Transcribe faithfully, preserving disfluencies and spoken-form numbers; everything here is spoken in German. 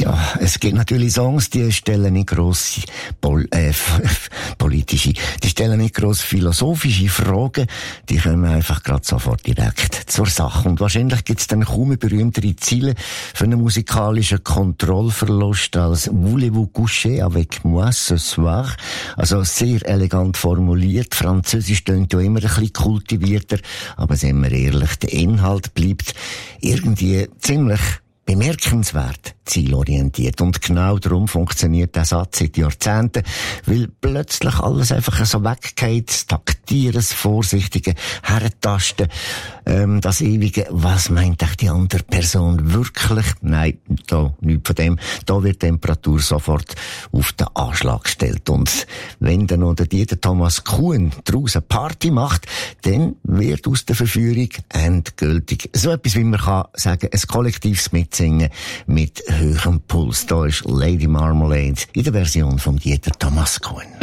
Ja, es gibt natürlich Songs, die stellen nicht grosse Pol äh, politische, die stellen nicht grosse philosophische Fragen, die kommen einfach gerade sofort direkt zur Sache. Und wahrscheinlich gibt es dann kaum eine berühmtere Ziele für einen musikalischen Kontrollverlust als «Voulez-vous coucher avec moi ce soir?» Also sehr elegant formuliert. Französisch klingt ja immer ein bisschen kultivierter, aber sind wir ehrlich, der Inhalt bleibt irgendwie ziemlich bemerkenswert zielorientiert. Und genau darum funktioniert der Satz seit Jahrzehnten, weil plötzlich alles einfach so weggeht, das Taktieren, das Vorsichtige, Herentasten, ähm, das ewige, was meint echt die andere Person wirklich? Nein, da nichts von dem. Da wird die Temperatur sofort auf den Anschlag gestellt. Und wenn dann noch der Dieter Thomas Kuhn draussen Party macht, dann wird aus der Verführung endgültig so etwas, wie man kann sagen, ein kollektives Mitsingen mit höherem Puls. Da ist Lady Marmalade in der Version von Dieter Thomas Kuhn.